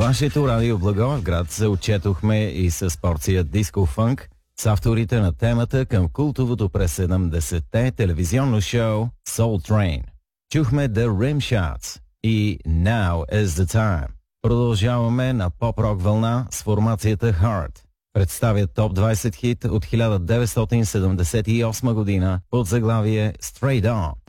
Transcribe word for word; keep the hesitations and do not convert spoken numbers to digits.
вашето радио Благоевград се отчетохме и с порция диско фънк с авторите на темата към култовото през седемдесетте телевизионно шоу Soul Train. Чухме The Rimshots и Now is the Time. Продължаваме на поп-рок вълна с формацията Heart. Представят топ двайсет хит от хиляда деветстотин седемдесет и осма година под заглавие Straight On.